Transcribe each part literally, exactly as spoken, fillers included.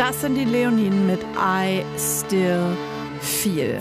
Das sind die Leoniden mit I Still Feel.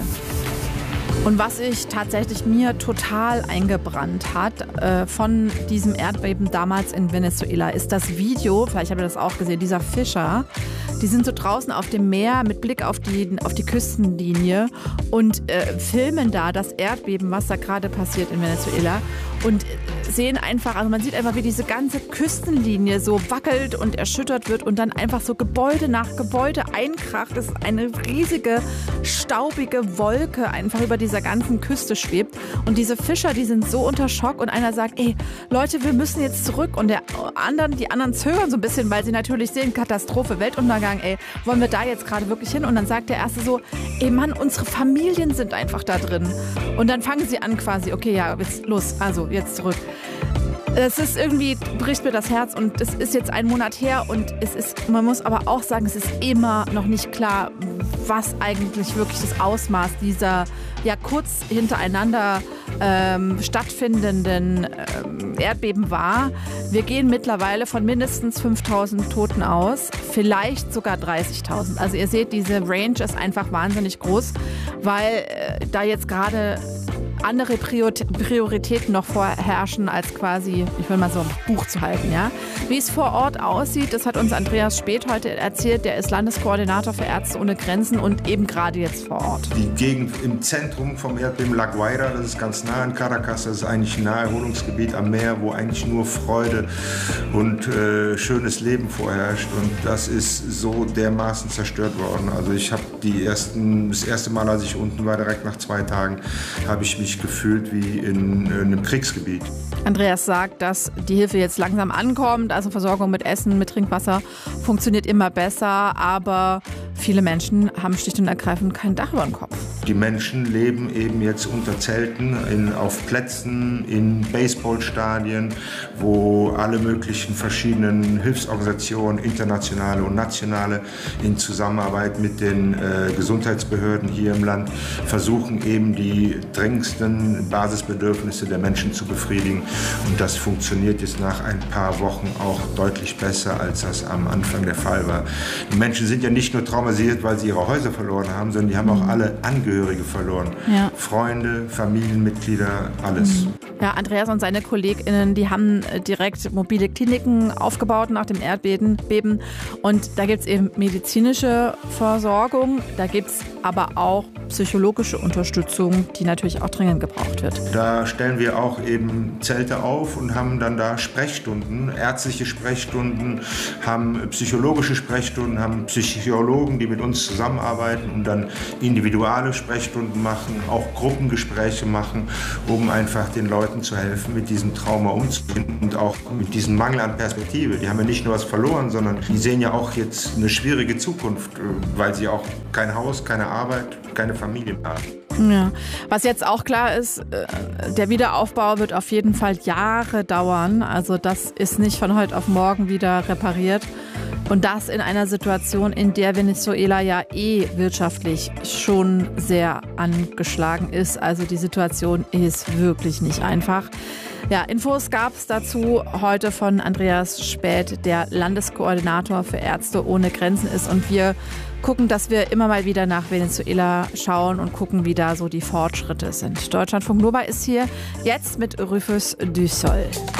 Und was sich tatsächlich mir total eingebrannt hat äh, von diesem Erdbeben damals in Venezuela, ist das Video, vielleicht habt ihr das auch gesehen, dieser Fischer, die sind so draußen auf dem Meer mit Blick auf die, auf die Küstenlinie und äh, filmen da das Erdbeben, was da gerade passiert in Venezuela und sehen einfach, also man sieht einfach, wie diese ganze Küstenlinie so wackelt und erschüttert wird und dann einfach so Gebäude nach Gebäude einkracht. Es ist eine riesige, staubige Wolke einfach über dieser ganzen Küste schwebt. Und diese Fischer, die sind so unter Schock und einer sagt, ey, Leute, wir müssen jetzt zurück. Und der anderen, die anderen zögern so ein bisschen, weil sie natürlich sehen, Katastrophe, Weltuntergang, ey, wollen wir da jetzt gerade wirklich hin? Und dann sagt der Erste so, ey Mann, unsere Familien sind einfach da drin. Und dann fangen sie an quasi, okay, ja, jetzt los, also jetzt zurück. Es ist irgendwie, bricht mir das Herz und es ist jetzt ein Monat her und es ist, man muss aber auch sagen, es ist immer noch nicht klar, was eigentlich wirklich das Ausmaß dieser ja kurz hintereinander ähm, stattfindenden ähm, Erdbeben war. Wir gehen mittlerweile von mindestens fünftausend Toten aus, vielleicht sogar dreißigtausend. Also ihr seht, diese Range ist einfach wahnsinnig groß, weil äh, da jetzt gerade andere Prioritäten noch vorherrschen, als quasi, ich will mal so ein Buch zu halten, ja. Wie es vor Ort aussieht, das hat uns Andreas Späth heute erzählt. Der ist Landeskoordinator für Ärzte ohne Grenzen und eben gerade jetzt vor Ort. Die Gegend im Zentrum vom Erdbeben, La Guaira, das ist ganz nah in Caracas, das ist eigentlich ein Naherholungsgebiet am Meer, wo eigentlich nur Freude und äh, schönes Leben vorherrscht. Und das ist so dermaßen zerstört worden. Also ich habe die ersten, das erste Mal, als ich unten war, direkt nach zwei Tagen, habe ich mich gefühlt wie in, in einem Kriegsgebiet. Andreas sagt, dass die Hilfe jetzt langsam ankommt, also Versorgung mit Essen, mit Trinkwasser funktioniert immer besser, aber viele Menschen haben schlicht und ergreifend kein Dach über dem Kopf. Die Menschen leben eben jetzt unter Zelten, in, auf Plätzen, in Baseballstadien, wo alle möglichen verschiedenen Hilfsorganisationen, internationale und nationale, in Zusammenarbeit mit den äh, Gesundheitsbehörden hier im Land versuchen eben die dringendsten Basisbedürfnisse der Menschen zu befriedigen. Und das funktioniert jetzt nach ein paar Wochen auch deutlich besser, als das am Anfang der Fall war. Die Menschen sind ja nicht nur traumatisiert, weil sie ihre Häuser verloren haben, sondern die haben auch alle Angehörige verloren. Ja. Freunde, Familienmitglieder, alles. Ja, Andreas und seine KollegInnen, die haben direkt mobile Kliniken aufgebaut nach dem Erdbeben. Und da gibt es eben medizinische Versorgung, da gibt es aber auch psychologische Unterstützung, die natürlich auch dringend gebraucht wird. Da stellen wir auch eben Zelte auf und haben dann da Sprechstunden, ärztliche Sprechstunden, haben psychologische Sprechstunden, haben Psychologen, die mit uns zusammenarbeiten und dann individuelle Sprechstunden machen, auch Gruppengespräche machen, um einfach den Leuten zu helfen, mit diesem Trauma umzugehen und auch mit diesem Mangel an Perspektive. Die haben ja nicht nur was verloren, sondern die sehen ja auch jetzt eine schwierige Zukunft, weil sie auch kein Haus, keine Arbeit, keine Familie mehr haben. Ja. Was jetzt auch klar ist, der Wiederaufbau wird auf jeden Fall Jahre dauern. Also das ist nicht von heute auf morgen wieder repariert. Und das in einer Situation, in der Venezuela ja eh wirtschaftlich schon sehr angeschlagen ist. Also die Situation ist wirklich nicht einfach. Ja, Infos gab es dazu heute von Andreas Späth, der Landeskoordinator für Ärzte ohne Grenzen ist. Und wir gucken, dass wir immer mal wieder nach Venezuela schauen und gucken, wie da so die Fortschritte sind. Deutschlandfunk Nova ist hier jetzt mit Rufus du Sol.